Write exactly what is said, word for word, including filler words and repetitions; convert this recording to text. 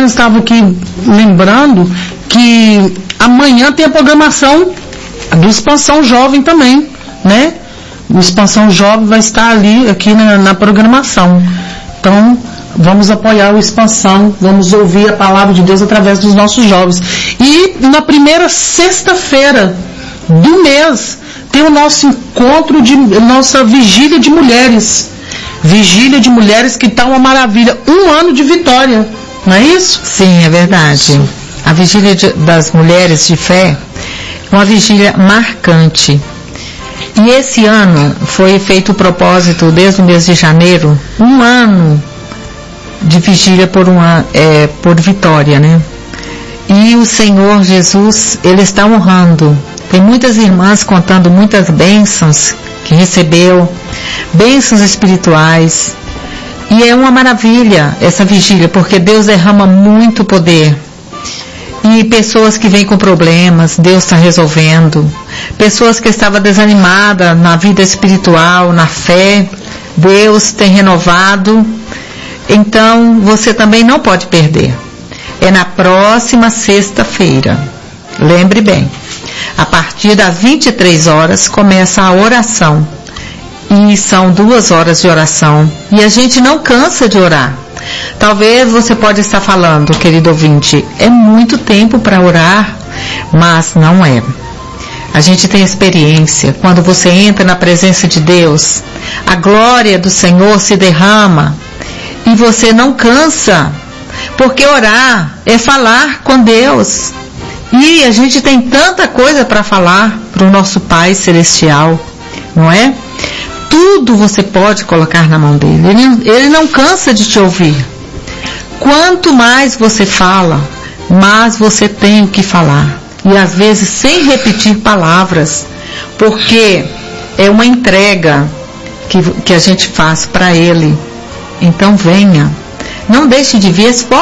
irmãos estavam aqui lembrando que amanhã tem a programação do Expansão Jovem também, né? O Expansão Jovem vai estar ali, aqui na, na programação. Então, vamos apoiar o Expansão, vamos ouvir a palavra de Deus através dos nossos jovens. E na primeira sexta-feira do mês, tem o nosso encontro, de nossa vigília de mulheres. Vigília de mulheres que está uma maravilha. Um ano de vitória, não é isso? Sim, é verdade. A vigília de, das mulheres de fé é uma vigília marcante. E esse ano foi feito o propósito, desde o mês de janeiro, um ano de vigília por, uma, é, por vitória, né? E o Senhor Jesus, Ele está honrando. Tem muitas irmãs contando muitas bênçãos que recebeu, bênçãos espirituais. E é uma maravilha essa vigília, porque Deus derrama muito poder. E pessoas que vêm com problemas, Deus está resolvendo. Pessoas que estavam desanimadas na vida espiritual, na fé, Deus tem renovado. Então, você também não pode perder. É na próxima sexta-feira. Lembre bem, a partir das vinte e três horas começa a oração. E são duas horas de oração. E a gente não cansa de orar. Talvez você pode estar falando, querido ouvinte, é muito tempo para orar, mas não é. A gente tem experiência. Quando você entra na presença de Deus, a glória do Senhor se derrama e você não cansa, porque orar é falar com Deus. E a gente tem tanta coisa para falar para o nosso Pai Celestial, não é? Tudo você pode colocar na mão dele. Ele, ele não cansa de te ouvir. Quanto mais você fala, mais você tem o que falar. E às vezes sem repetir palavras, porque é uma entrega que, que a gente faz para ele. Então venha. Não deixe de vir, esforce